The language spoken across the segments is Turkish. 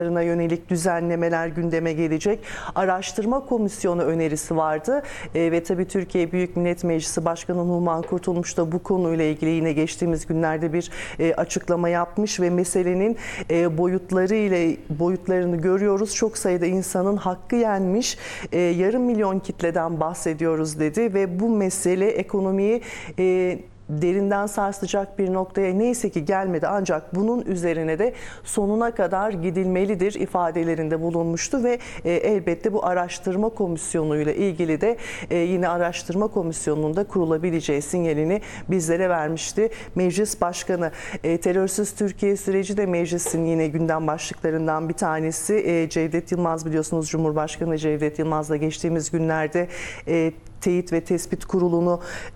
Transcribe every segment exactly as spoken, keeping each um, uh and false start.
yönelik düzenlemeler gündeme gelecek. Araştırma komisyonu önerisi vardı e, ve tabii Türkiye Büyük Millet Meclisi Başkanı Numan Kurtulmuş da bu konuyla ilgili yine geçtiğimiz günlerde bir e, açıklama yapmış ve meselenin e, boyutları ile boyutlarını görüyoruz. Çok sayıda insanın hakkı yenmiş, e, yarım milyon kitleden bahsediyoruz dedi ve bu mesele ekonomiyi e, derinden sarsacak bir noktaya neyse ki gelmedi, ancak bunun üzerine de sonuna kadar gidilmelidir ifadelerinde bulunmuştu ve e, elbette bu araştırma komisyonuyla ilgili de e, yine araştırma komisyonunda kurulabileceği sinyalini bizlere vermişti Meclis Başkanı. E, terörsüz Türkiye süreci de meclisin yine gündem başlıklarından bir tanesi. E, Cevdet Yılmaz, biliyorsunuz Cumhurbaşkanı Cevdet Yılmaz'la geçtiğimiz günlerde e, Teyit ve Tespit Kurulu'nu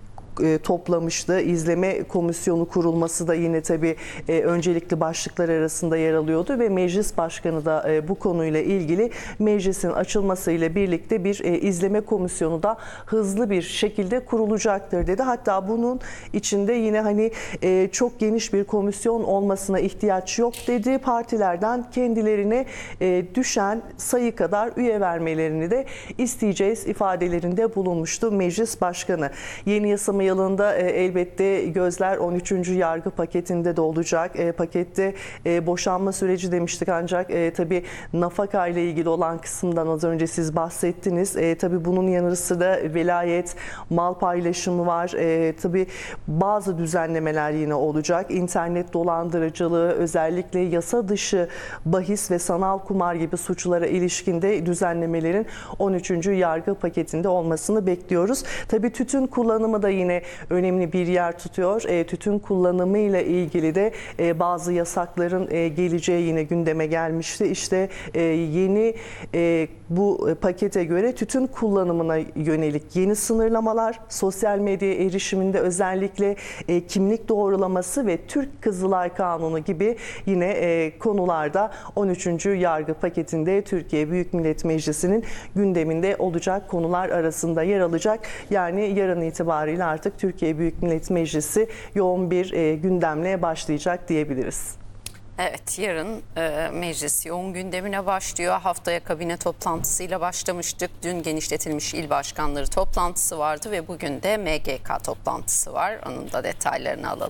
toplamıştı. İzleme komisyonu kurulması da yine tabii e, öncelikli başlıklar arasında yer alıyordu ve Meclis Başkanı da e, bu konuyla ilgili meclisin açılmasıyla birlikte bir e, izleme komisyonu da hızlı bir şekilde kurulacaktır dedi. Hatta bunun içinde yine hani e, çok geniş bir komisyon olmasına ihtiyaç yok dedi. Partilerden kendilerine e, düşen sayı kadar üye vermelerini de isteyeceğiz ifadelerinde bulunmuştu Meclis Başkanı. Yeni yasama yılında e, elbette gözler on üçüncü yargı paketinde de olacak. E, pakette e, boşanma süreci demiştik, ancak e, tabii nafaka ile ilgili olan kısımdan az önce siz bahsettiniz. E, tabii bunun yanı sıra velayet, mal paylaşımı var. E, tabii bazı düzenlemeler yine olacak. İnternet dolandırıcılığı, özellikle yasa dışı bahis ve sanal kumar gibi suçlara ilişkinde düzenlemelerin on üçüncü yargı paketinde olmasını bekliyoruz. Tabii tütün kullanımı da yine önemli bir yer tutuyor. E, tütün kullanımıyla ilgili de e, bazı yasakların e, geleceği yine gündeme gelmişti. İşte e, yeni e, bu pakete göre tütün kullanımına yönelik yeni sınırlamalar, sosyal medya erişiminde özellikle e, kimlik doğrulaması ve Türk Kızılay Kanunu gibi yine e, konularda on üçüncü yargı paketinde Türkiye Büyük Millet Meclisi'nin gündeminde olacak konular arasında yer alacak. Yani yarın itibariyle artık Türkiye Büyük Millet Meclisi yoğun bir e, gündemle başlayacak diyebiliriz. Evet, yarın e, meclis yoğun gündemine başlıyor. Haftaya kabine toplantısıyla başlamıştık. Dün genişletilmiş il başkanları toplantısı vardı ve bugün de M G K toplantısı var. Onun da detaylarını alalım.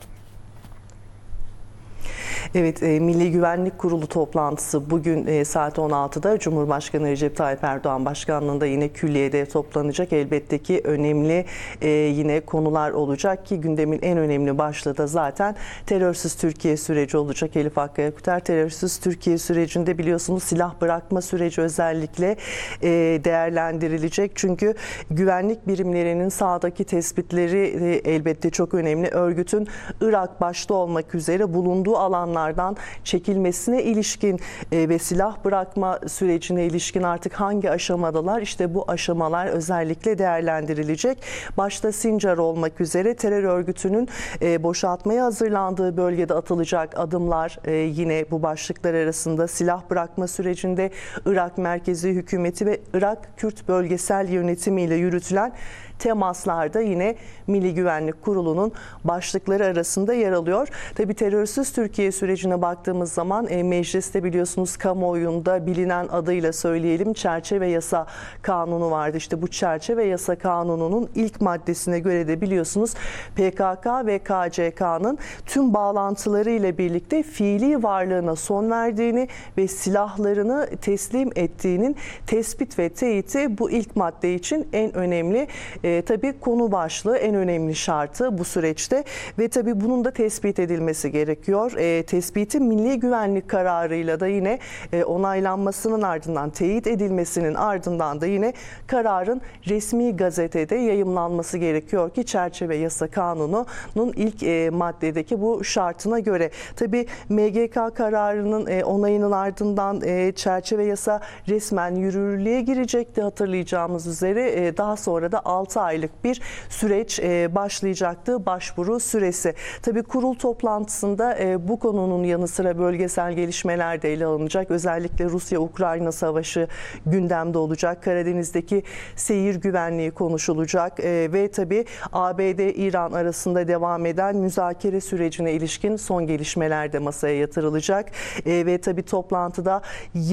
Evet, e, Milli Güvenlik Kurulu toplantısı bugün e, saat on altıda Cumhurbaşkanı Recep Tayyip Erdoğan başkanlığında yine külliyede toplanacak. Elbette ki önemli e, yine konular olacak ki gündemin en önemli başlığı da zaten terörsüz Türkiye süreci olacak. Elif Hakkı Yaküter, terörsüz Türkiye sürecinde biliyorsunuz silah bırakma süreci özellikle e, değerlendirilecek. Çünkü güvenlik birimlerinin sahadaki tespitleri e, elbette çok önemli. Örgütün Irak başta olmak üzere bulunduğu alanlardan çekilmesine ilişkin e, ve silah bırakma sürecine ilişkin artık hangi aşamadalar? İşte bu aşamalar özellikle değerlendirilecek. Başta Sincar olmak üzere terör örgütünün e, boşaltmaya hazırlandığı bölgede atılacak adımlar e, yine bu başlıklar arasında. Silah bırakma sürecinde Irak merkezi hükümeti ve Irak Kürt bölgesel yönetimiyle yürütülen temaslarda yine Milli Güvenlik Kurulu'nun başlıkları arasında yer alıyor. Tabii terörsüz Türkiye sürecine baktığımız zaman e, mecliste biliyorsunuz kamuoyunda bilinen adıyla söyleyelim çerçeve yasa kanunu vardı. İşte bu çerçeve yasa kanununun ilk maddesine göre de biliyorsunuz P K K ve K C K'nın tüm bağlantıları ile birlikte fiili varlığına son verdiğini ve silahlarını teslim ettiğinin tespit ve teyiti bu ilk madde için en önemli E, tabii konu başlığı, en önemli şartı bu süreçte ve tabii bunun da tespit edilmesi gerekiyor. E, tespitin milli güvenlik kararıyla da yine e, onaylanmasının ardından, teyit edilmesinin ardından da yine kararın resmi gazetede yayımlanması gerekiyor ki çerçeve yasa kanununun ilk e, maddedeki bu şartına göre. Tabii M G K kararının e, onayının ardından e, çerçeve yasa resmen yürürlüğe girecekti, hatırlayacağımız üzere. E, daha sonra da altı aylık bir süreç başlayacaktı, başvuru süresi. Tabii kurul toplantısında bu konunun yanı sıra bölgesel gelişmeler de ele alınacak. Özellikle Rusya-Ukrayna savaşı gündemde olacak. Karadeniz'deki seyir güvenliği konuşulacak ve tabii A B D-İran arasında devam eden müzakere sürecine ilişkin son gelişmeler de masaya yatırılacak. Ve tabii toplantıda